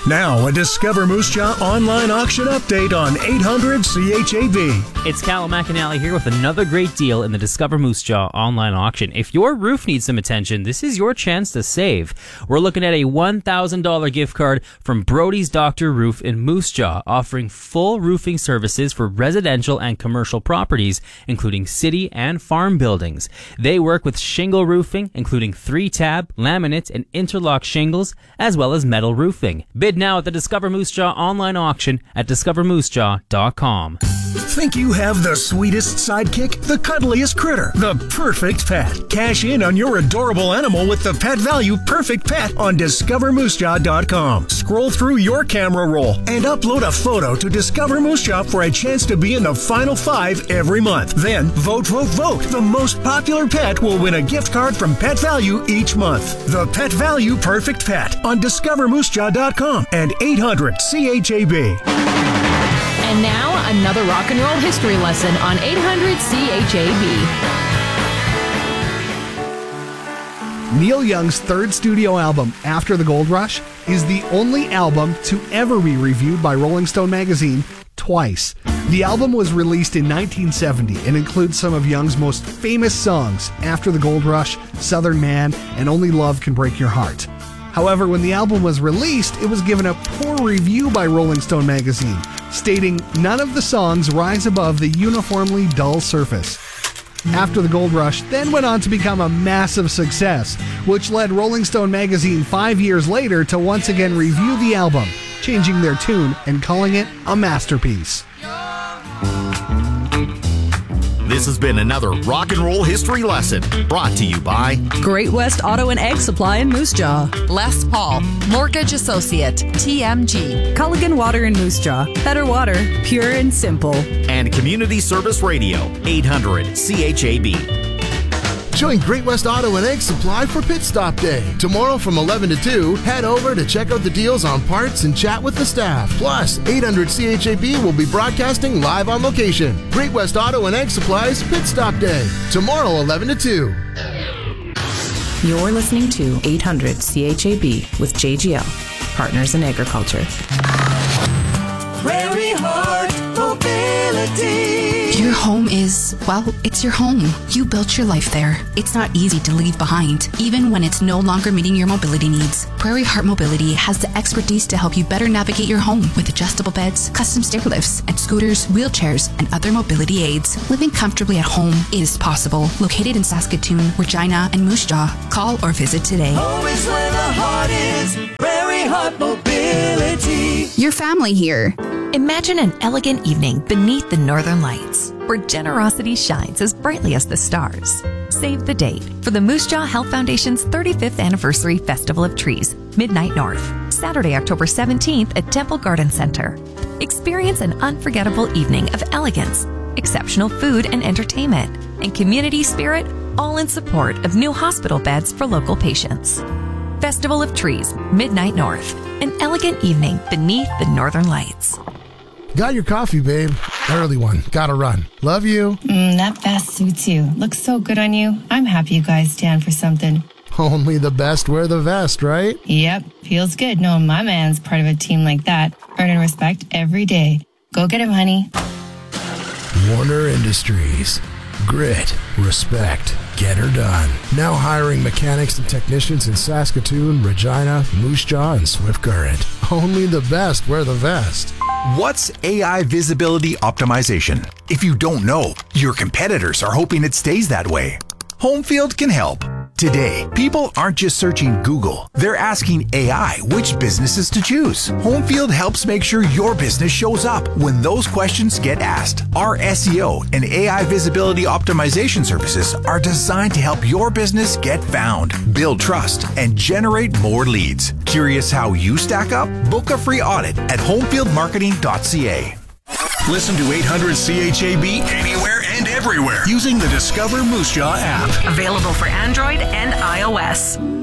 Now, a Discover Moose Jaw online auction update on 800 CHAB. It's Cal McAnally here with another great deal in the Discover Moose Jaw online auction. If your roof needs some attention, this is your chance to save. We're looking at a $1,000 gift card from Brody's Doctor Roof in Moose Jaw, offering full roofing services for residential and commercial properties, including city and farm buildings. They work with shingle roofing, including 3-tab, laminate, and interlock shingles, as well as metal roofing. Bid now at the Discover Moose Jaw online auction at discovermoosejaw.com. Think you have the sweetest sidekick, the cuddliest critter, the perfect pet? Cash in on your adorable animal with the Pet Value Perfect Pet on discovermoosejaw.com. Scroll through your camera roll and upload a photo to Discover Moose Jaw for a chance to be in the final 5 every month. Then vote. The most popular pet will win a gift card from Pet Value each month. The Pet Value Perfect Pet on discovermoosejaw.com and 800 CHAB. And now, another rock and roll history lesson on 800 CHAB. Neil Young's third studio album, After the Gold Rush, is the only album to ever be reviewed by Rolling Stone magazine twice. The album was released in 1970 and includes some of Young's most famous songs, After the Gold Rush, Southern Man, and Only Love Can Break Your Heart. However, when the album was released, it was given a poor review by Rolling Stone magazine, stating none of the songs rise above the uniformly dull surface. After the Gold Rush then went on to become a massive success, which led Rolling Stone magazine 5 years later to once again review the album, changing their tune and calling it a masterpiece. This has been another rock and roll history lesson brought to you by Great West Auto and Egg Supply in Moose Jaw, Les Paul, Mortgage Associate, TMG, Culligan Water in Moose Jaw, better water, pure and simple, and Community Service Radio, 800 CHAB. Join Great West Auto and Egg Supply for Pit Stop Day. Tomorrow from 11 to 2, head over to check out the deals on parts and chat with the staff. Plus, 800 CHAB will be broadcasting live on location. Great West Auto and Egg Supply's Pit Stop Day. Tomorrow, 11 to 2. You're listening to 800 CHAB with JGL, Partners in Agriculture. Prairie Heart Mobility. Your home is, well, it's your home. You built your life there. It's not easy to leave behind, even when it's no longer meeting your mobility needs. Prairie Heart Mobility has the expertise to help you better navigate your home with adjustable beds, custom stair lifts, and scooters, wheelchairs, and other mobility aids. Living comfortably at home is possible. Located in Saskatoon, Regina, and Moose Jaw. Call or visit today. Home is where the heart is. Prairie Heart Mobility. Your family here. Imagine an elegant evening beneath the northern lights, where generosity shines as brightly as the stars. Save the date for the Moose Jaw Health Foundation's 35th Anniversary Festival of Trees, Midnight North, Saturday, October 17th at Temple Garden Center. Experience an unforgettable evening of elegance, exceptional food and entertainment, and community spirit, all in support of new hospital beds for local patients. Festival of Trees, Midnight North, an elegant evening beneath the northern lights. Got your coffee, babe. Early one. Gotta run. Love you. That vest suits you. Looks so good on you. I'm happy you guys stand for something. Only the best wear the vest, right? Yep. Feels good knowing my man's part of a team like that. Earning respect every day. Go get him, honey. Warner Industries. Grit. Respect. Get her done. Now hiring mechanics and technicians in Saskatoon, Regina, Moose Jaw, and Swift Current. Only the best wear the vest. What's AI visibility optimization? If you don't know, your competitors are hoping it stays that way. Homefield can help. Today, people aren't just searching Google. They're asking AI which businesses to choose. Homefield helps make sure your business shows up when those questions get asked. Our SEO and AI visibility optimization services are designed to help your business get found, build trust, and generate more leads. Curious how you stack up? Book a free audit at homefieldmarketing.ca. Listen to 800 CHAB anywhere and everywhere using the Discover Moose Jaw app. Available for Android and iOS.